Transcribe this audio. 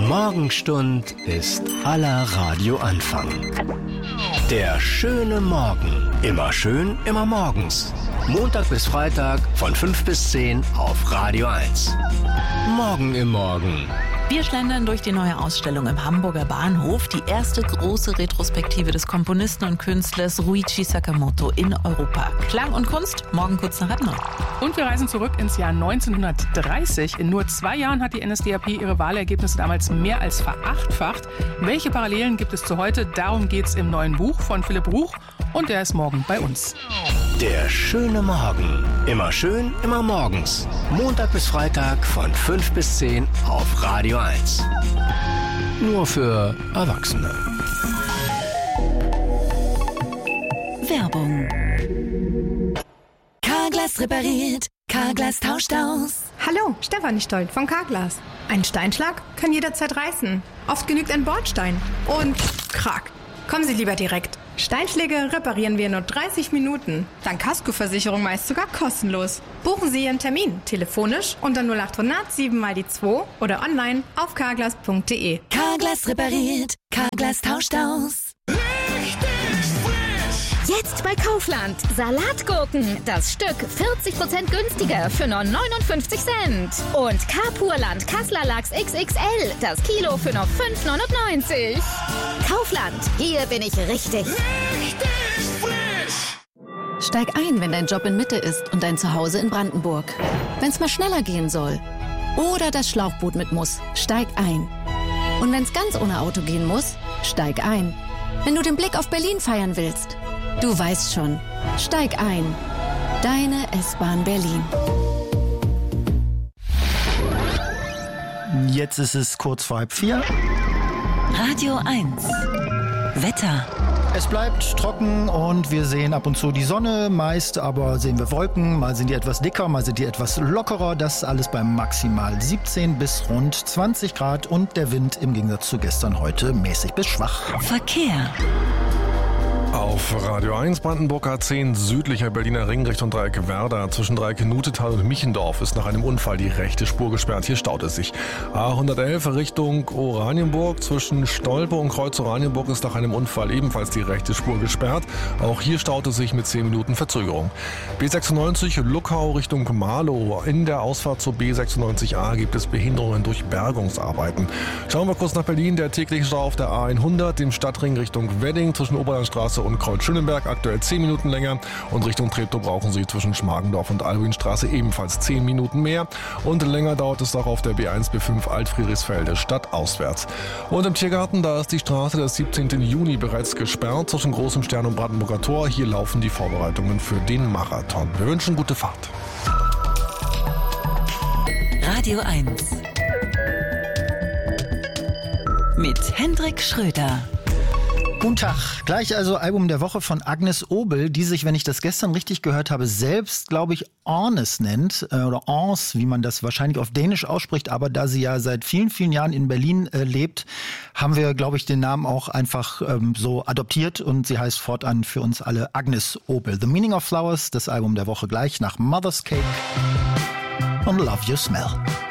Morgenstund ist aller Radioanfang. Der schöne Morgen. Immer schön, immer morgens. Montag bis Freitag von 5 bis 10 auf Radio 1. Morgen im Morgen. Wir schlendern durch die neue Ausstellung im Hamburger Bahnhof, die erste große Retrospektive des Komponisten und Künstlers Ryuichi Sakamoto in Europa. Klang und Kunst, morgen kurz nach 8:30. Und wir reisen zurück ins Jahr 1930. In nur 2 Jahren hat die NSDAP ihre Wahlergebnisse damals mehr als verachtfacht. Welche Parallelen gibt es zu heute? Darum geht's im neuen Buch von Philipp Ruch und der ist morgen bei uns. Der schöne Morgen. Immer schön, immer morgens. Montag bis Freitag von 5 bis 10 auf Radio 1. Nur für Erwachsene. Werbung. Carglass repariert. Carglass tauscht aus. Hallo, Stefanie Stolt von Carglass. Ein Steinschlag kann jederzeit reißen. Oft genügt ein Bordstein. Und krack. Kommen Sie lieber direkt. Steinschläge reparieren wir in nur 30 Minuten. Dank Kaskoversicherung meist sogar kostenlos. Buchen Sie Ihren Termin telefonisch unter 0800 7 mal die 2 oder online auf carglass.de. Carglass repariert. Carglass tauscht aus. Jetzt bei Kaufland. Salatgurken. Das Stück 40% günstiger für nur 59 Cent. Und Kapurland Kassler Lachs XXL. Das Kilo für nur 5,99. Kaufland. Hier bin ich richtig. Steig ein, wenn dein Job in Mitte ist und dein Zuhause in Brandenburg. Wenn's mal schneller gehen soll. Oder das Schlauchboot mit muss. Steig ein. Und wenn's ganz ohne Auto gehen muss, steig ein. Wenn du den Blick auf Berlin feiern willst. Du weißt schon. Steig ein. Deine S-Bahn Berlin. Jetzt ist es kurz vor 3:30. Radio 1. Wetter. Es bleibt trocken und wir sehen ab und zu die Sonne. Meist aber sehen wir Wolken. Mal sind die etwas dicker, mal sind die etwas lockerer. Das alles bei maximal 17 bis rund 20 Grad. Und der Wind im Gegensatz zu gestern heute mäßig bis schwach. Verkehr. Auf Radio 1 Brandenburg A10 südlicher Berliner Ring Richtung Dreieck Werder. Zwischen Dreieck Nutetal und Michendorf ist nach einem Unfall die rechte Spur gesperrt. Hier staut es sich. A111 Richtung Oranienburg. Zwischen Stolpe und Kreuz Oranienburg ist nach einem Unfall ebenfalls die rechte Spur gesperrt. Auch hier staut es sich mit 10 Minuten Verzögerung. B96 Luckau Richtung Marlow. In der Ausfahrt zur B96A gibt es Behinderungen durch Bergungsarbeiten. Schauen wir kurz nach Berlin. Der tägliche Stau auf der A100, dem Stadtring Richtung Wedding zwischen Oberlandstraße und Kreuz-Schöneberg aktuell 10 Minuten länger und Richtung Treptow brauchen Sie zwischen Schmargendorf und Albuinstraße ebenfalls 10 Minuten mehr und länger dauert es auch auf der B1 B5 Alt-Friedrichsfelde stadtauswärts. Und im Tiergarten, da ist die Straße des 17. Juni bereits gesperrt zwischen Großem Stern und Brandenburger Tor. Hier laufen die Vorbereitungen für den Marathon. Wir wünschen gute Fahrt. Radio 1. Mit Hendrik Schröder. Guten Tag. Gleich also Album der Woche von Agnes Obel, die sich, wenn ich das gestern richtig gehört habe, selbst, glaube ich, Ornes nennt. Oder Orns, wie man das wahrscheinlich auf Dänisch ausspricht. Aber da sie ja seit vielen, vielen Jahren in Berlin lebt, haben wir, glaube ich, den Namen auch einfach so adoptiert. Und sie heißt fortan für uns alle Agnes Obel. The Meaning of Flowers, das Album der Woche gleich nach Mother's Cake und Love Your Smell.